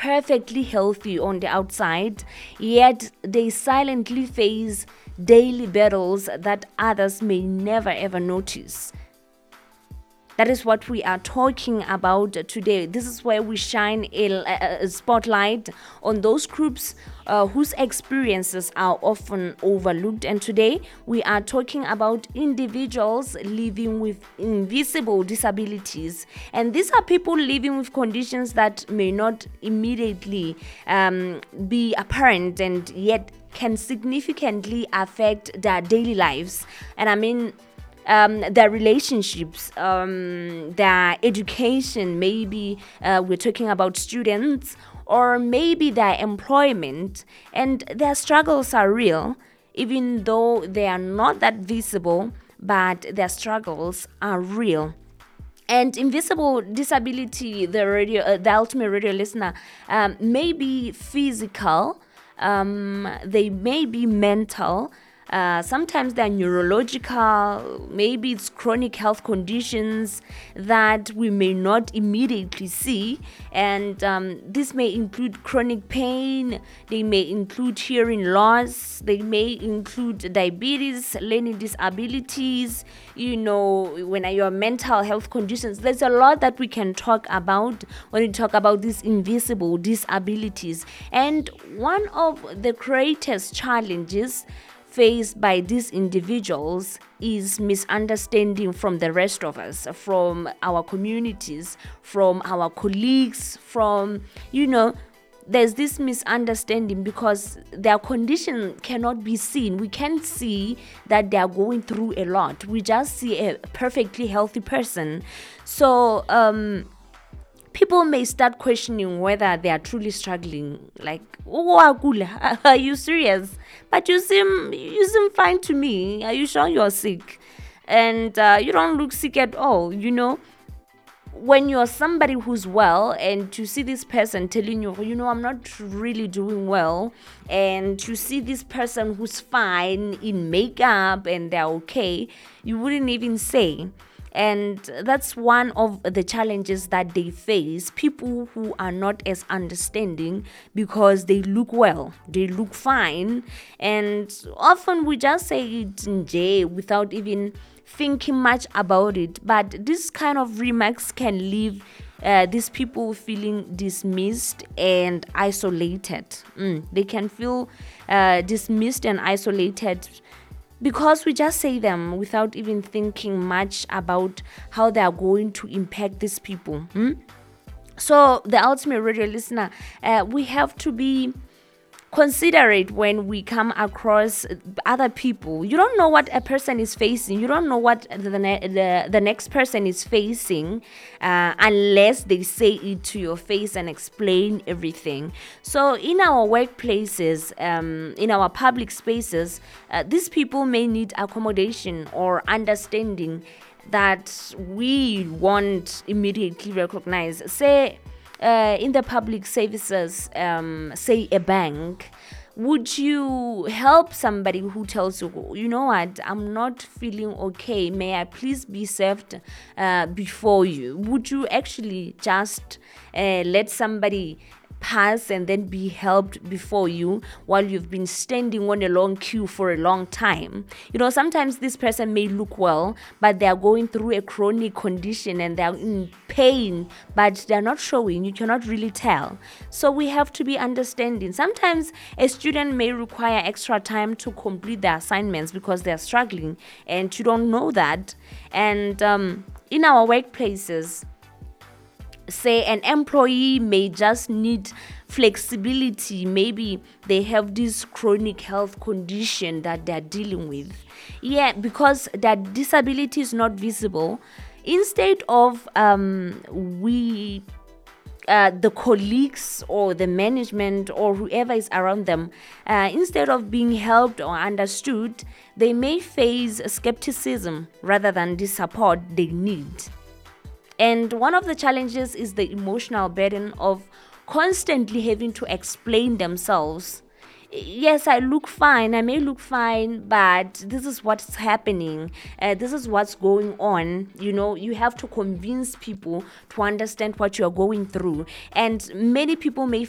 perfectly healthy on the outside, yet they silently face daily battles that others may never ever notice. That is what we are talking about today. This is where we shine a spotlight on those groups whose experiences are often overlooked. And today we are talking about individuals living with invisible disabilities. And these are people living with conditions that may not immediately be apparent and yet can significantly affect their daily lives. And I mean, their relationships, their education, maybe we're talking about students, or maybe their employment, and their struggles are real, even though they are not that visible, but their struggles are real. And invisible disability, the ultimate radio listener, may be physical, they may be mental, sometimes they're neurological, maybe it's chronic health conditions that we may not immediately see. And this may include chronic pain, they may include hearing loss, they may include diabetes, learning disabilities, when your mental health conditions. There's a lot that we can talk about when we talk about these invisible disabilities. And one of the greatest challenges faced by these individuals is misunderstanding from the rest of us, from our communities, from our colleagues, there's this misunderstanding because their condition cannot be seen. We can't see that they are going through a lot. We just see a perfectly healthy person. So people may start questioning whether they are truly struggling. Like, are you serious? But you seem fine to me. Are you sure you're sick? And you don't look sick at all. When you're somebody who's well and you see this person telling you, I'm not really doing well, and you see this person who's fine in makeup and they're okay, you wouldn't even say. And that's one of the challenges that they face, people who are not as understanding because they look well, they look fine, and often we just say it in J without even thinking much about it. But this kind of remarks can leave these people feeling dismissed and isolated. They can feel dismissed and isolated because we just say them without even thinking much about how they are going to impact these people. So the ultimate radio listener, we have to be considerate when we come across other people. You don't know what a person is facing. You don't know what the next person is facing unless they say it to your face and explain everything. So in our workplaces, in our public spaces, these people may need accommodation or understanding that we won't immediately recognize. Say in the public services, say a bank, would you help somebody who tells you, you know what, I'm not feeling okay, may I please be served before you? Would you actually just let somebody pass and then be helped before you while you've been standing on a long queue for a long time? Sometimes this person may look well, but they are going through a chronic condition and they are in pain, but they're not showing. You cannot really tell. So we have to be understanding. Sometimes a student may require extra time to complete their assignments because they're struggling and you don't know that. And in our workplaces, say an employee may just need flexibility. Maybe they have this chronic health condition that they're dealing with. Because that disability is not visible, instead of the colleagues or the management or whoever is around them, instead of being helped or understood, they may face skepticism rather than the support they need. And one of the challenges is the emotional burden of constantly having to explain themselves. Yes, I look fine, I may look fine, but this is what's happening. This is what's going on. You have to convince people to understand what you're going through. And many people may